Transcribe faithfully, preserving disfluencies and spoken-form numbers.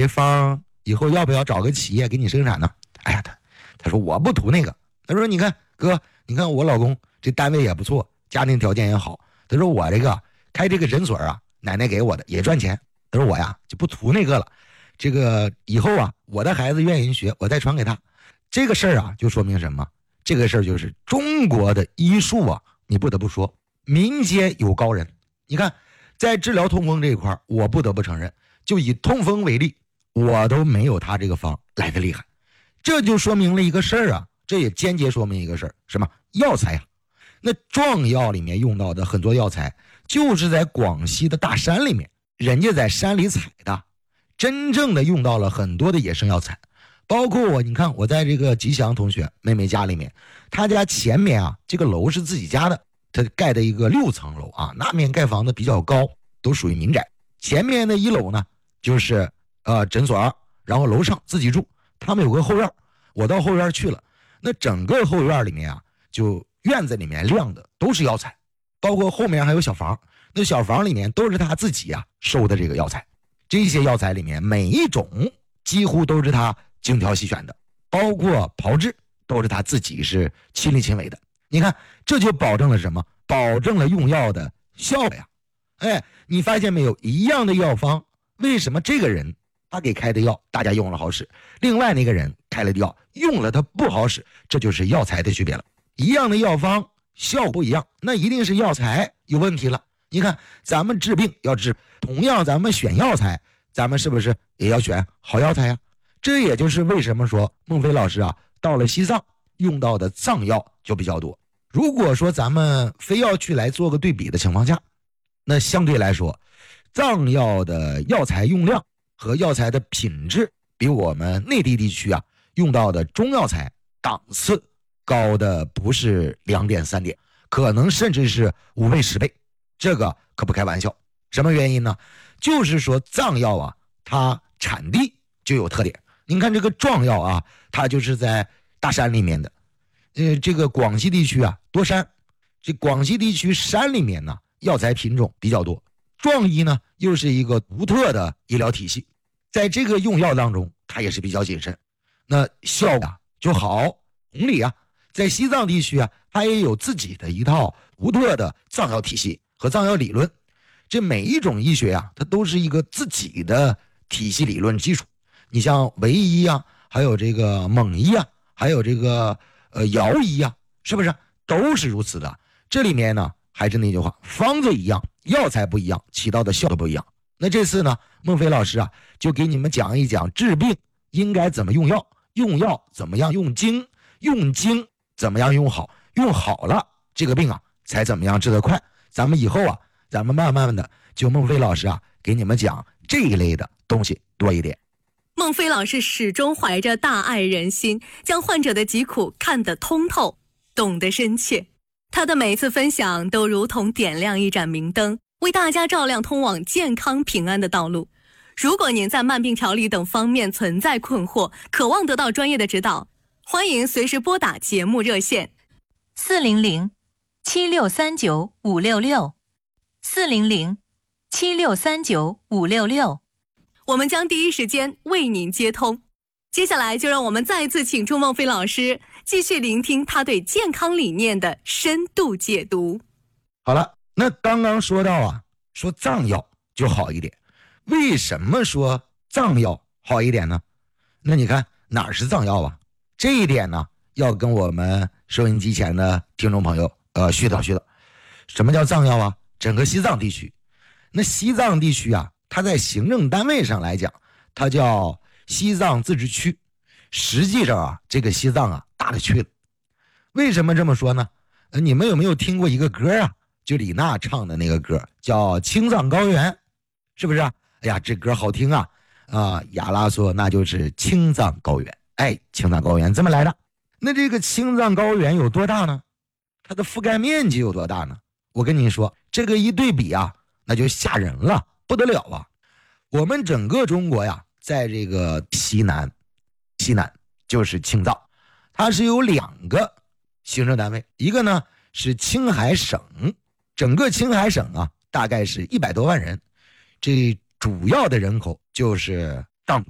这方以后要不要找个企业给你生产呢？哎呀，他他说我不图那个。他说你看哥，你看我老公这单位也不错，家庭条件也好。他说我这个开这个诊所啊，奶奶给我的也赚钱。他说我呀就不图那个了，这个以后啊我的孩子愿意学，我再传给他。这个事儿啊就说明什么？这个事儿就是中国的医术啊，你不得不说民间有高人。你看在治疗痛风这一块，我不得不承认，就以痛风为例，我都没有他这个方来的厉害。这就说明了一个事儿啊，这也间接说明一个事儿，什么？药材啊。那壮药里面用到的很多药材就是在广西的大山里面，人家在山里采的，真正的用到了很多的野生药材。包括我，你看我在这个吉祥同学妹妹家里面，他家前面啊这个楼是自己家的，他盖的一个六层楼啊，那面盖房子比较高，都属于民宅。前面的一楼呢就是呃诊所，然后楼上自己住。他们有个后院，我到后院去了，那整个后院里面啊，就院子里面晾的都是药材，包括后面还有小房，那小房里面都是他自己啊收的这个药材。这些药材里面每一种几乎都是他精挑细选的，包括炮制都是他自己是亲力亲为的。你看这就保证了什么？保证了用药的效果呀。哎，你发现没有，一样的药方，为什么这个人他给开的药大家用了好使，另外那个人开了的药用了他不好使？这就是药材的区别了。一样的药方效果不一样，那一定是药材有问题了。你看咱们治病要治，同样咱们选药材，咱们是不是也要选好药材呀？这也就是为什么说孟非老师啊到了西藏用到的藏药就比较多。如果说咱们非要去来做个对比的情况下，那相对来说藏药的药材用量和药材的品质比我们内地地区啊用到的中药材档次高的不是两点三点，可能甚至是五倍十倍，这个可不开玩笑。什么原因呢？就是说藏药啊它产地就有特点。您看这个壮药啊，它就是在大山里面的，呃，这个广西地区啊多山，这广西地区山里面呢药材品种比较多，壮医呢又是一个独特的医疗体系，在这个用药当中它也是比较谨慎，那效果就好。同理啊，在西藏地区啊，它也有自己的一套独特的藏药体系和藏药理论。这每一种医学啊，它都是一个自己的体系理论基础。你像维医啊，还有这个蒙医啊，还有这个呃瑶医啊，是不是都是如此的？这里面呢，还是那句话，方子一样，药材不一样，起到的效果不一样。那这次呢，孟非老师啊，就给你们讲一讲治病应该怎么用药，用药怎么样用精，用精怎么样用好，用好了这个病啊才怎么样治得快。咱们以后啊，咱们慢慢的就孟非老师啊给你们讲这一类的东西多一点。 孟非老师始终怀着大爱人心，将患者的疾苦看得通透，懂得深切。他的每次分享都如同点亮一盏明灯，为大家照亮通往健康平安的道路。如果您在慢病调理等方面存在困惑，渴望得到专业的指导，欢迎随时拨打节目热线四零零七六三九五六六四零零七六三九五六六， 我们将第一时间为您接通。接下来就让我们再一次请出孟非老师，继续聆听他对健康理念的深度解读。 好了，那刚刚说到啊，说藏药就好一点，为什么说藏药好一点呢？那你看哪儿是藏药啊？这一点呢，要跟我们收音机前的听众朋友呃絮叨絮叨。什么叫藏药啊？整个西藏地区，那西藏地区啊，它在行政单位上来讲，它叫西藏自治区。实际上啊，这个西藏啊大了去了。为什么这么说呢？呃，你们有没有听过一个歌啊？就李娜唱的那个歌，叫《青藏高原》，是不是啊？哎呀，这歌好听啊！啊，亚拉说那就是青藏高原。哎，青藏高原这么来的。那这个青藏高原有多大呢？它的覆盖面积有多大呢？我跟你说，这个一对比啊，那就吓人了，不得了啊！我们整个中国呀，在这个西南，西南就是青藏，它是有两个行政单位，一个呢是青海省，整个青海省啊，大概是一百多万人，这主要的人口就是